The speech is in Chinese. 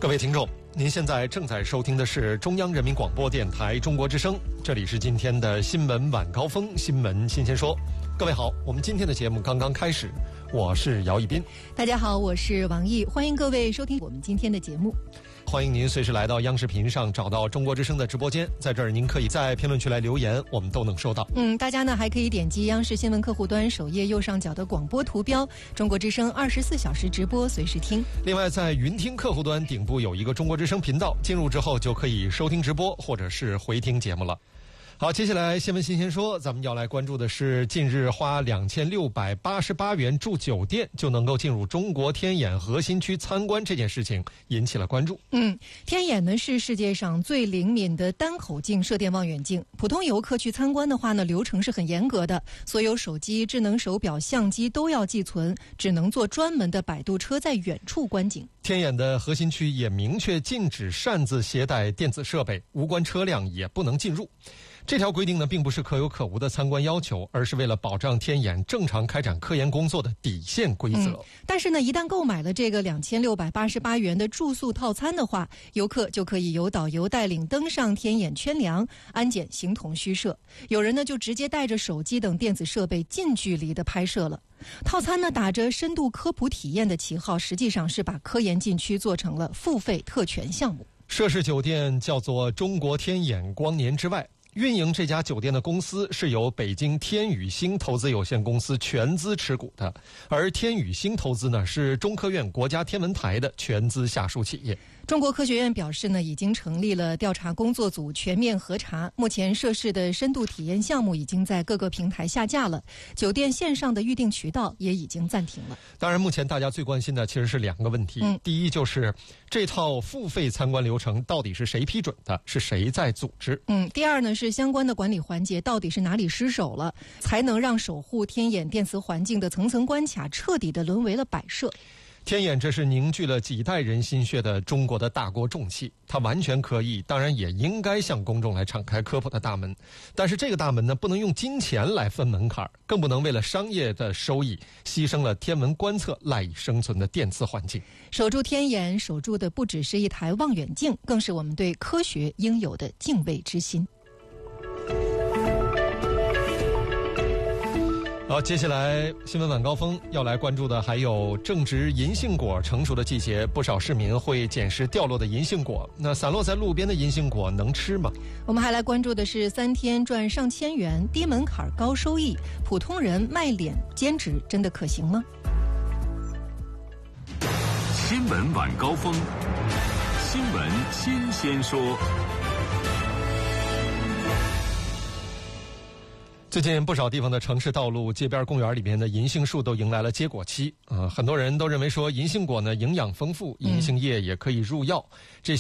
各位听众，您现在正在收听的是中央人民广播电台中国之声，这里是今天的新闻晚高峰，新闻新鲜说。各位好，我们今天的节目刚刚开始，我是姚一斌。 大家好，我是王毅，欢迎各位收听我们今天的节目。 欢迎您随时来到央视频上找到中国之声的直播间，在这儿您可以在评论区来留言，我们都能收到。 大家呢还可以点击央视新闻客户端首页右上角的广播图标，中国之声24小时直播，随时听。 另外在云听客户端顶部有一个中国之声频道，进入之后就可以收听直播或者是回听节目了。好，接下来新闻新鲜说，咱们要来关注的是近日花2688元住酒店就能够进入中国天眼核心区参观这件事情引起了关注。 天眼呢是世界上最灵敏的单口径射电望远镜，普通游客去参观的话呢，流程是很严格的，所有手机、智能手表、相机都要寄存，只能坐专门的摆渡车在远处观景。 天眼的核心区也明确禁止擅自携带电子设备，无关车辆也不能进入。这条规定呢，并不是可有可无的参观要求，而是为了保障天眼正常开展科研工作的底线规则。 但是呢，一旦购买了这个2688元的住宿套餐的话，游客就可以由导游带领登上天眼圈梁，安检形同虚设。有人呢就直接带着手机等电子设备近距离的拍摄了。套餐呢打着深度科普体验的旗号，实际上是把科研禁区做成了付费特权项目。 涉事酒店叫做中国天眼光年之外，运营这家酒店的公司是由北京天宇星投资有限公司全资持股的，而天宇星投资呢是中科院国家天文台的全资下属企业。 中国科学院表示呢，已经成立了调查工作组，全面核查。目前涉事的深度体验项目已经在各个平台下架了，酒店线上的预订渠道也已经暂停了。 当然，目前大家最关心的其实是两个问题。第一就是这套付费参观流程到底是谁批准的，是谁在组织？ 第二呢是相关的管理环节到底是哪里失手了，才能让守护天眼电磁环境的层层关卡彻底的沦为了摆设。 天眼这是凝聚了几代人心血的中国的大国重器，它完全可以，当然也应该向公众来敞开科普的大门。但是这个大门呢，不能用金钱来分门槛，更不能为了商业的收益牺牲了天文观测赖以生存的电磁环境。 守住天眼，守住的不只是一台望远镜，更是我们对科学应有的敬畏之心。 好，接下来新闻晚高峰要来关注的还有正值银杏果成熟的季节，不少市民会捡拾掉落的银杏果。那散落在路边的银杏果能吃吗？ 我们还来关注的是3天赚上千元，低门槛高收益，普通人卖脸兼职真的可行吗？ 新闻晚高峰，新闻新鲜说。 最近不少地方的城市道路、街边公园里面的银杏树都迎来了结果期很多人都认为说银杏果呢营养丰富，银杏叶也可以入药，这